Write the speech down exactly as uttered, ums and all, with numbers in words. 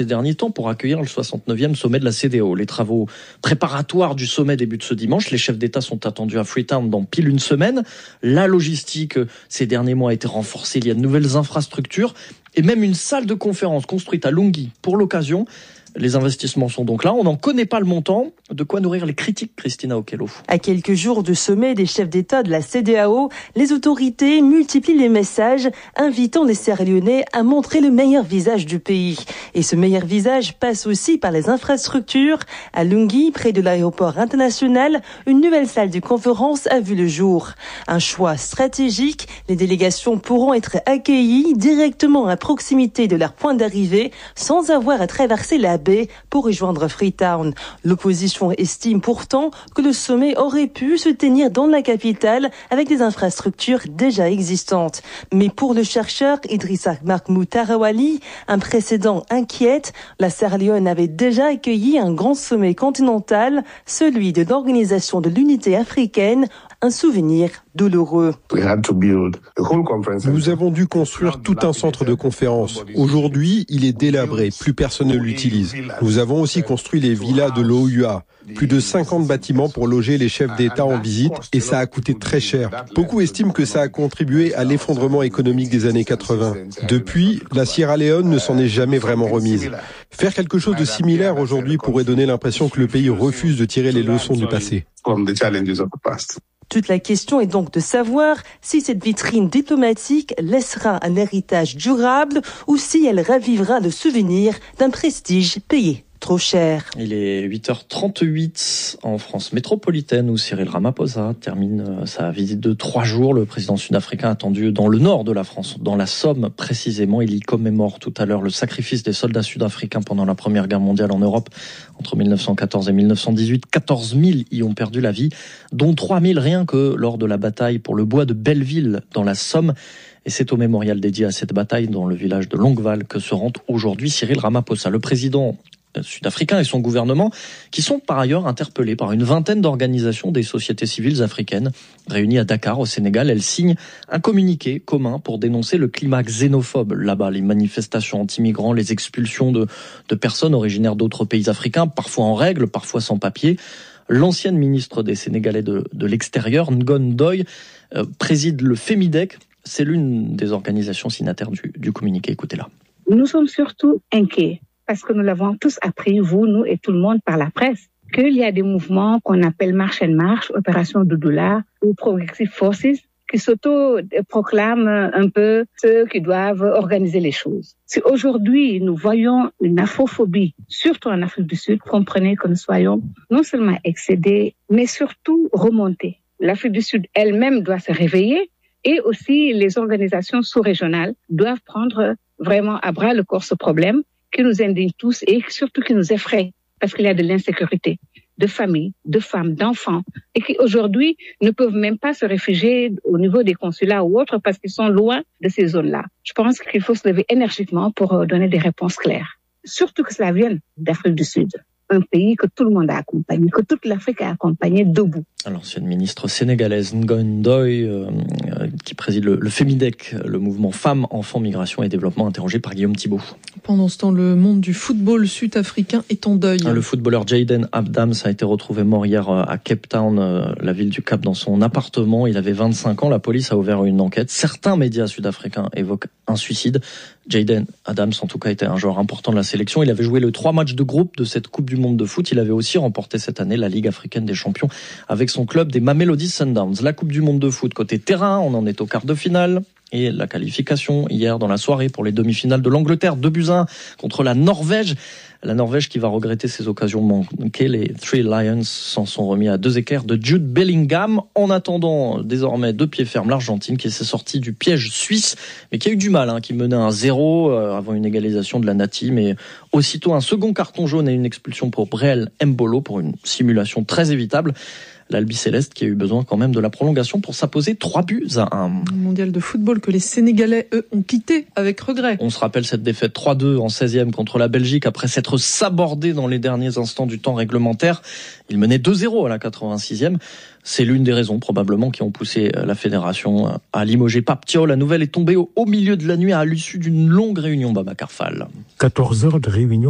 ces derniers temps pour accueillir le soixante-neuvième sommet de la C E D A O. Les travaux préparatoires du sommet débutent ce dimanche. Les chefs d'État sont attendus à Freetown dans pile une semaine. La logistique, ces derniers mois, a été renforcée. Il y a de nouvelles infrastructures et même une salle de conférence construite à Lungi pour l'occasion. Les investissements sont donc là. On n'en connaît pas le montant. De quoi nourrir les critiques, Christina Okello. À quelques jours du sommet des chefs d'État de la C E D A O, les autorités multiplient les messages invitant les Sierra-Léonais à montrer le meilleur visage du pays. Et ce meilleur visage passe aussi par les infrastructures. À Lungi, près de l'aéroport international, une nouvelle salle de conférence a vu le jour. Un choix stratégique. Les délégations pourront être accueillies directement à proximité de leur point d'arrivée sans avoir à traverser la baie pour rejoindre Freetown. L'opposition estime pourtant que le sommet aurait pu se tenir dans la capitale avec des infrastructures déjà existantes. Mais pour le chercheur Idrissa Mahmoud Tarawali, un précédent inquiète. La Sierra Leone avait déjà accueilli un grand sommet continental, celui de l'Organisation de l'Unité africaine. Un souvenir douloureux. Nous avons dû construire tout un centre de conférence. Aujourd'hui, il est délabré, plus personne ne l'utilise. Nous avons aussi construit les villas de l'O U A. Plus de cinquante bâtiments pour loger les chefs d'État en visite et ça a coûté très cher. Beaucoup estiment que ça a contribué à l'effondrement économique des années quatre-vingts. Depuis, la Sierra Leone ne s'en est jamais vraiment remise. Faire quelque chose de similaire aujourd'hui pourrait donner l'impression que le pays refuse de tirer les leçons du passé. Toute la question est donc de savoir si cette vitrine diplomatique laissera un héritage durable ou si elle ravivera le souvenir d'un prestige payé trop cher. Il est huit heures trente-huit en France métropolitaine où Cyril Ramaphosa termine sa visite de trois jours. Le président sud-africain attendu dans le nord de la France, dans la Somme précisément. Il y commémore tout à l'heure le sacrifice des soldats sud-africains pendant la Première Guerre mondiale en Europe entre mille neuf cent quatorze et mille neuf cent dix-huit. quatorze mille y ont perdu la vie, dont trois mille rien que lors de la bataille pour le bois de Belleville dans la Somme. Et c'est au mémorial dédié à cette bataille dans le village de Longueval que se rend aujourd'hui Cyril Ramaphosa. Le président sud-africain et son gouvernement, qui sont par ailleurs interpellés par une vingtaine d'organisations des sociétés civiles africaines réunies à Dakar, au Sénégal. Elles signent un communiqué commun pour dénoncer le climat xénophobe là-bas, les manifestations anti-migrants, les expulsions de, de personnes originaires d'autres pays africains, parfois en règle, parfois sans papier. L'ancienne ministre des Sénégalais de, de l'extérieur, Ngon Doye, euh, préside le FEMIDEC. C'est l'une des organisations signataires du, du communiqué. Écoutez-la. Nous sommes surtout inquiets. Parce que nous l'avons tous appris, vous, nous et tout le monde par la presse, qu'il y a des mouvements qu'on appelle Marche and Marche, Opération Doudoula ou Progressive Forces, qui s'auto-proclament un peu ceux qui doivent organiser les choses. Si aujourd'hui nous voyons une afrophobie, surtout en Afrique du Sud, comprenez que nous soyons non seulement excédés, mais surtout remontés. L'Afrique du Sud elle-même doit se réveiller et aussi les organisations sous-régionales doivent prendre vraiment à bras le corps ce problème qui nous indigne tous et surtout qui nous effraie parce qu'il y a de l'insécurité de familles, de femmes, d'enfants et qui aujourd'hui ne peuvent même pas se réfugier au niveau des consulats ou autres parce qu'ils sont loin de ces zones-là. Je pense qu'il faut se lever énergiquement pour donner des réponses claires. Surtout que cela vienne d'Afrique du Sud, un pays que tout le monde a accompagné, que toute l'Afrique a accompagné debout. L'ancienne ministre sénégalaise Ngon Doye, euh, qui préside le, le FEMIDEC, le mouvement Femmes, Enfants, Migration et Développement, interrogé par Guillaume Thibault. Pendant ce temps, le monde du football sud-africain est en deuil. Le footballeur Jayden Adams a été retrouvé mort hier à Cape Town, la ville du Cap, dans son appartement. Il avait vingt-cinq ans. La police a ouvert une enquête. Certains médias sud-africains évoquent un suicide. Jayden Adams, en tout cas, était un joueur important de la sélection. Il avait joué les trois matchs de groupe de cette Coupe du Monde de foot. Il avait aussi remporté cette année la Ligue africaine des champions avec son club des Mamelodi Sundowns. La Coupe du Monde de foot côté terrain, on en est au quart de finale. Et la qualification hier dans la soirée pour les demi-finales de l'Angleterre, deux buts à un contre la Norvège. La Norvège qui va regretter ses occasions manquées. Les Three Lions s'en sont remis à deux équerres de Jude Bellingham. En attendant, désormais, de pied ferme, l'Argentine qui s'est sortie du piège suisse, mais qui a eu du mal, hein, qui menait un zéro euh, avant une égalisation de la Nati. Mais aussitôt, un second carton jaune et une expulsion pour Breel Mbolo pour une simulation très évitable. L'Albi Céleste qui a eu besoin quand même de la prolongation pour s'imposer trois buts à un. Mondial de football que les Sénégalais, eux, ont quitté avec regret. On se rappelle cette défaite trois deux en seizième contre la Belgique après s'être sabordé dans les derniers instants du temps réglementaire. Il menait deux zéro à la quatre-vingt-sixième. C'est l'une des raisons probablement qui ont poussé la fédération à limoger Pape Thiaw. La nouvelle est tombée au milieu de la nuit à l'issue d'une longue réunion, Babacar Fall. quatorze heures de réunion.